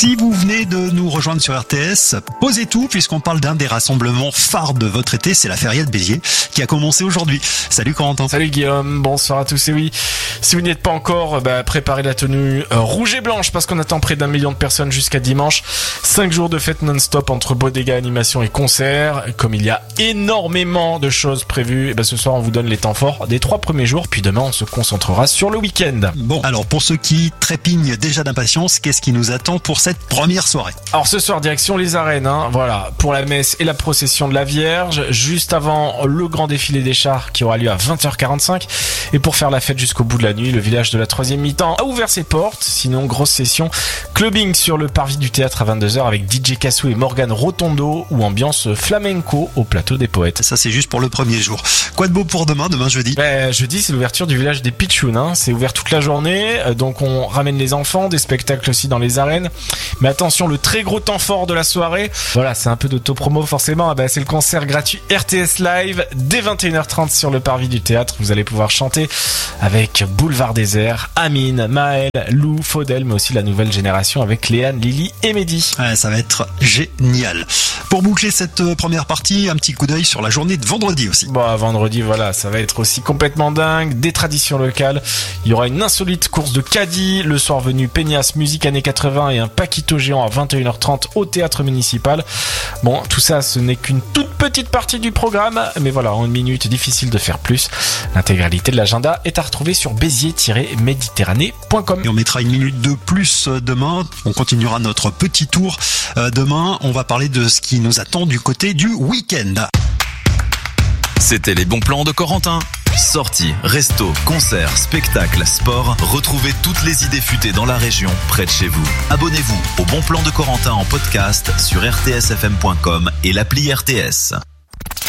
Si vous venez de nous rejoindre sur RTS, posez tout puisqu'on parle d'un des rassemblements phares de votre été, c'est la Feria de Béziers qui a commencé aujourd'hui. Salut Corentin. Salut Guillaume, bonsoir à tous. Et oui, si vous n'y êtes pas encore, préparez la tenue rouge et blanche parce qu'on attend près d'1 million de personnes jusqu'à dimanche. 5 jours de fête non-stop entre bodega, animation et concerts. Comme il y a énormément de choses prévues, ce soir on vous donne les temps forts des 3 premiers jours, puis demain on se concentrera sur le week-end. Bon, alors pour ceux qui trépignent déjà d'impatience, qu'est-ce qui nous attend pour cette première soirée? Alors ce soir, direction les arènes, voilà, pour la messe et la procession de la Vierge, juste avant le grand défilé des chars qui aura lieu à 20h45. Et pour faire la fête jusqu'au bout de la nuit, le village de la 3e mi-temps a ouvert ses portes. Sinon, grosse session clubbing sur le parvis du théâtre à 22h avec DJ Kassou et Morgan Rotondo ou ambiance flamenco au plateau des poètes. Ça c'est juste pour le premier jour. Quoi de beau pour demain jeudi? Jeudi, c'est l'ouverture du village des Pitchouns, c'est ouvert toute la journée, donc on ramène les enfants, des spectacles aussi dans les arènes. Mais attention, le très gros temps fort de la soirée, voilà, c'est un peu d'autopromo forcément, c'est le concert gratuit RTS Live dès 21h30 sur le parvis du théâtre. Vous allez pouvoir chanter avec Boulevard Désert, Amine, Maël, Lou, Faudel, mais aussi la nouvelle génération avec Léane, Lily et Mehdi. Ouais, ça va être génial. Pour boucler cette première partie, un petit coup d'œil sur la journée de vendredi aussi. Vendredi, voilà, ça va être aussi complètement dingue, des traditions locales. Il y aura une insolite course de caddie, le soir venu Peignasse, musique années 80 et un paquito géant à 21h30 au théâtre municipal. Bon, tout ça, ce n'est qu'une toute petite partie du programme, mais voilà, en une minute, difficile de faire plus. L'intégralité de l'agenda est à retrouver sur béziers-méditerranée.com. Et on mettra une minute de plus demain. On continuera notre petit tour. Demain, on va parler de ce qui nous attend du côté du week-end. C'était les bons plans de Corentin. Sorties, restos, concerts, spectacles, sport. Retrouvez toutes les idées futées dans la région, près de chez vous. Abonnez-vous au Bon Plan de Corentin en podcast sur rtsfm.com et l'appli RTS.